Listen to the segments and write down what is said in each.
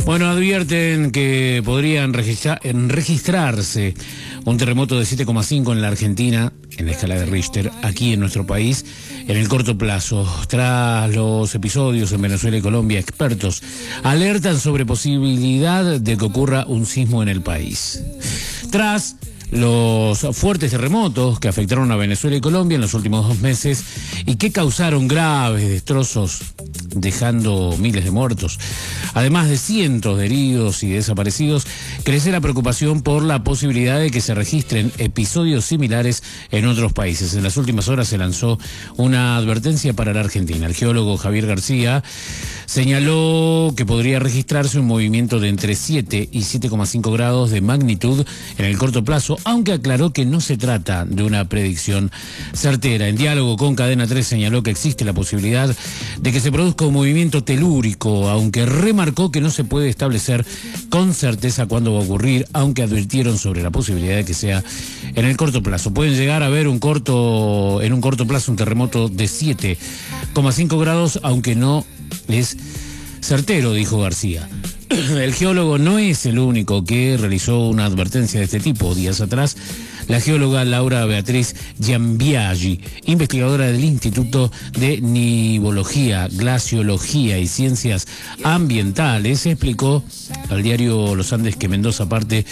Bueno, advierten que podrían registrarse un terremoto de 7,5 en la Argentina, en la escala de Richter, aquí en nuestro país, en el corto plazo. Tras los episodios en Venezuela y Colombia, expertos alertan sobre posibilidad de que ocurra un sismo en el país. Tras los fuertes terremotos que afectaron a Venezuela y Colombia en los últimos 2 meses y que causaron graves destrozos, dejando miles de muertos, además de cientos de heridos y desaparecidos, crece la preocupación por la posibilidad de que se registren episodios similares en otros países. En las últimas horas se lanzó una advertencia para la Argentina. El geólogo Javier García señaló que podría registrarse un movimiento de entre 7 y 7,5 grados de magnitud en el corto plazo, aunque aclaró que no se trata de una predicción certera. En diálogo con Cadena 3 señaló que existe la posibilidad de que se produzca un movimiento telúrico, aunque remarcó que no se puede establecer con certeza cuándo va a ocurrir, aunque advirtieron sobre la posibilidad de que sea en el corto plazo. Pueden llegar a ver en un corto plazo un terremoto de 7,5 grados, aunque no es certero, dijo García. El geólogo no es el único que realizó una advertencia de este tipo. Días atrás, la geóloga Laura Beatriz Giambiaggi, investigadora del Instituto de Nivología, Glaciología y Ciencias Ambientales, explicó al diario Los Andes que Mendoza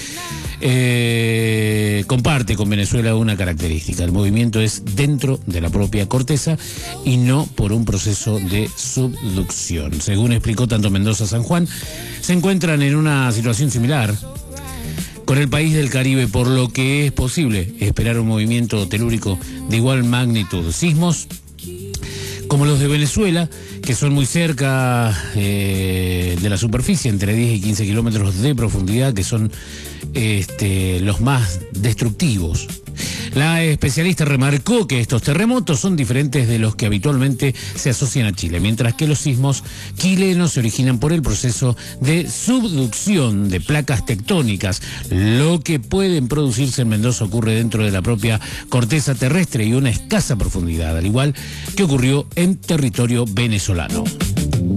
comparte con Venezuela una característica. El movimiento es dentro de la propia corteza y no por un proceso de subducción. Según explicó, tanto Mendoza San Juan se encuentran en una situación similar con el país del Caribe, por lo que es posible esperar un movimiento telúrico de igual magnitud. Sismos como los de Venezuela, que son muy cerca de la superficie, entre 10 y 15 kilómetros de profundidad, que son los más destructivos. La especialista remarcó que estos terremotos son diferentes de los que habitualmente se asocian a Chile, mientras que los sismos chilenos se originan por el proceso de subducción de placas tectónicas. Lo que pueden producirse en Mendoza ocurre dentro de la propia corteza terrestre y una escasa profundidad, al igual que ocurrió en territorio venezolano.